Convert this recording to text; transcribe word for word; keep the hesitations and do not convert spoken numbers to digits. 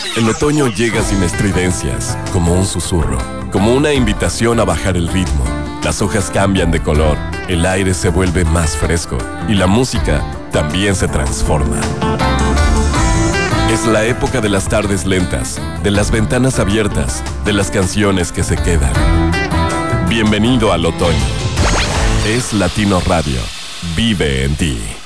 El otoño llega sin estridencias, como un susurro, como una invitación a bajar el ritmo. Las hojas cambian de color, el aire se vuelve más fresco y la música también se transforma. Es la época de las tardes lentas, de las ventanas abiertas, de las canciones que se quedan. Bienvenido al otoño. Es Latino Radio. Vive en ti.